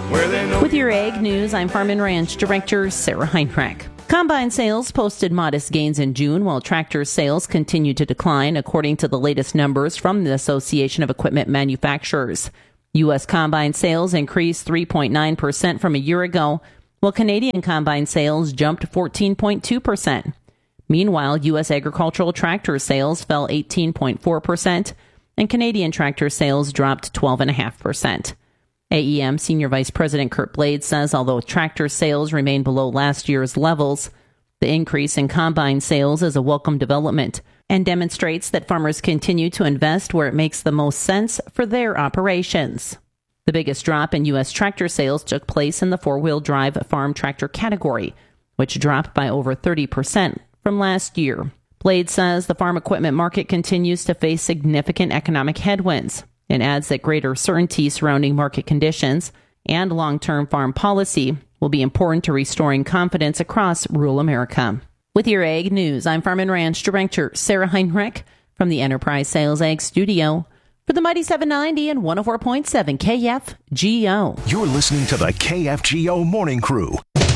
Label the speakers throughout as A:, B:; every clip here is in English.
A: where they know.
B: With your Ag News, I'm Farm and Ranch Director Sarah Heinrich. Combine sales posted modest gains in June, while tractor sales continued to decline, according to the latest numbers from the Association of Equipment Manufacturers. U.S. combine sales increased 3.9% from a year ago, while Canadian combine sales jumped 14.2%. Meanwhile, U.S. agricultural tractor sales fell 18.4%, and Canadian tractor sales dropped 12.5%. AEM Senior Vice President Kurt Blades says although tractor sales remain below last year's levels, the increase in combine sales is a welcome development and demonstrates that farmers continue to invest where it makes the most sense for their operations. The biggest drop in U.S. tractor sales took place in the four-wheel drive farm tractor category, which dropped by over 30% from last year. Blades says the farm equipment market continues to face significant economic headwinds, and adds that greater certainty surrounding market conditions and long-term farm policy will be important to restoring confidence across rural America. With your Ag News, I'm Farm and Ranch Director Sarah Heinrich from the Enterprise Sales Ag Studio for the Mighty 790 and 104.7 KFGO.
C: You're listening to the KFGO Morning Crew.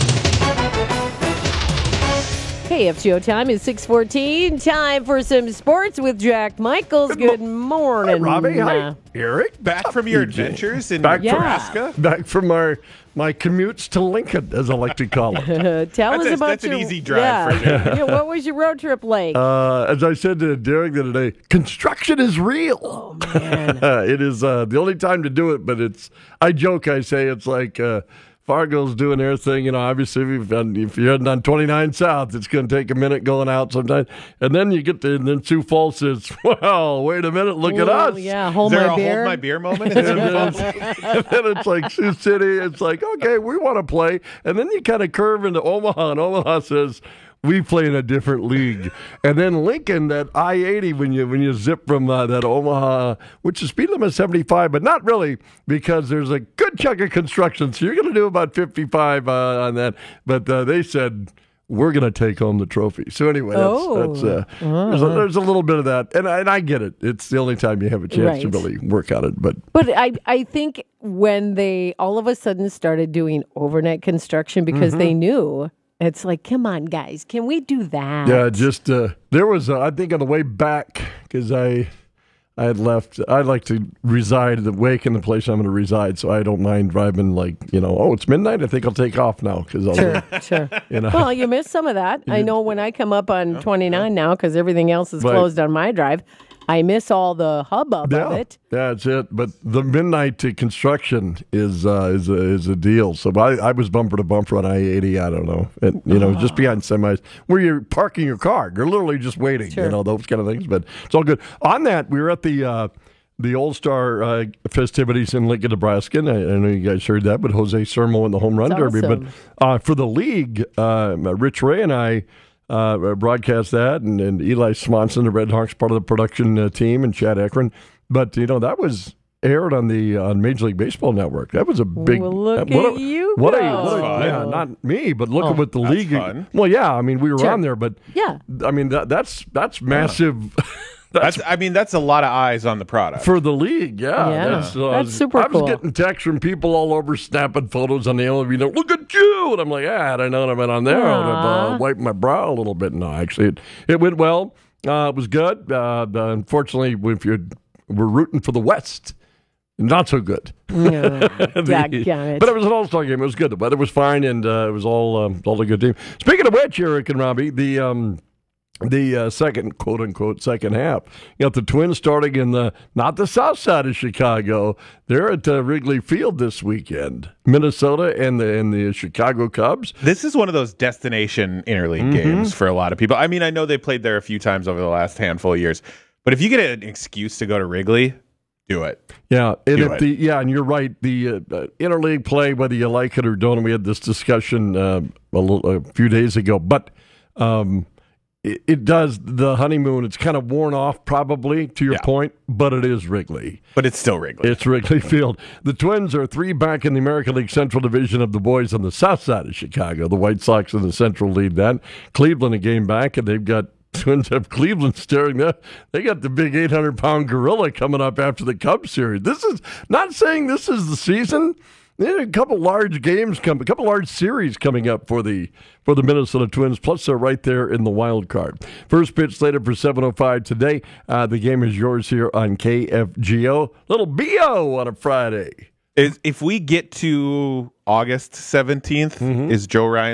D: KFGO time is 6:14. Time for some sports with Jack Michaels. Good morning.
E: Hi, Robbie. Hi, Eric.
A: Back from your adventures in Nebraska?
E: Back from my commutes to Lincoln, as I like to call it.
D: Tell us about
A: that's an easy drive for you.
D: Yeah, what was your road trip like?
E: As I said to Derek the other day, construction is real.
D: Oh, man.
E: It is the only time to do it, but I joke, I say it's like Fargo's doing their thing. You know, obviously, if you're heading on 29 South, it's going to take a minute going out sometimes. And then you get to, and then Sioux Falls says, well, wait a minute, look at us.
D: Yeah,
A: Is there a
D: beer.
A: hold my beer moment in Sioux Falls?
E: And then it's like Sioux City. It's like, okay, we want to play. And then you kind of curve into Omaha, and Omaha says, we play in a different league. And then Lincoln, that I-80, when you zip from that Omaha, which is speed limit 75, but not really, because there's a good chunk of construction. So you're going to do about 55 on that. But they said, we're going to take home the trophy. So anyway, there's a little bit of that. And I get it. It's the only time you have a chance to really work on it. But
D: I think when they all of a sudden started doing overnight construction because they knew, it's like, come on, guys, can we do that?
E: Yeah, just there was, I think, on the way back, because I had left. I'd like to reside in the place I'm going to reside, so I don't mind driving. It's midnight. I think I'll take off now because I'll
D: sure.
E: You know.
D: Well, you missed some of that. I know when I come up on 29 now because everything else is closed on my drive. I miss all the hubbub of it.
E: Yeah, that's it. But the midnight to construction is a deal. So I was bumper to bumper on I-80. I don't know. Just behind semis where you're parking your car. You're literally just waiting.
D: Sure.
E: Those kind of things. But it's all good. On that, we were at the All-Star festivities in Lincoln, Nebraska. And I know you guys heard that, but Jose Sermo in the home run derby.
D: Awesome.
E: But for the league, Rich Ray and I broadcast that, and Eli Swanson, the Red Hawks, part of the production team, and Chad Ekron. But that was aired on Major League Baseball Network. That was a big.
D: Well, look at you go.
E: Yeah, not me, but look at what the league.
A: Fun.
E: Well, yeah, I mean we were on there, but
D: yeah,
E: I mean that's massive.
A: That's a lot of eyes on the product.
E: For the league,
D: Yeah. That's super cool.
E: I was getting texts from people all over snapping photos on the elevator. Look at you! And I'm like, I don't know what I meant on there. I would have wiped my brow a little bit. No, actually, it went well. It was good. Unfortunately, if we're rooting for the West, not so good.
D: Yeah, got it.
E: But it was an all-star game. It was good. The weather was fine, and it was all a good team. Speaking of which, Eric and Robbie, the second, quote-unquote, second half. You got the Twins starting in not the south side of Chicago. They're at Wrigley Field this weekend. Minnesota and the Chicago Cubs.
A: This is one of those destination interleague games for a lot of people. I mean, I know they played there a few times over the last handful of years. But if you get an excuse to go to Wrigley, do it.
E: Yeah, and you're right. The interleague play, whether you like it or don't, we had this discussion a few days ago. But it does the honeymoon. It's kind of worn off, probably to your point, but it is Wrigley.
A: But it's still Wrigley.
E: It's Wrigley Field. The Twins are 3 back in the American League Central Division of the boys on the south side of Chicago. The White Sox in the Central lead that. Cleveland a game back, and they've got. Twins have Cleveland staring there. They got the big 800-pound gorilla coming up after the Cubs series. This is not saying this is the season, There are a couple large games a couple large series coming up for the Minnesota Twins. Plus, they're right there in the wild card. First pitch slated for 7:05 today. The game is yours here on KFGO. Little BO on a Friday.
A: If we get to August 17th, is Joe Ryan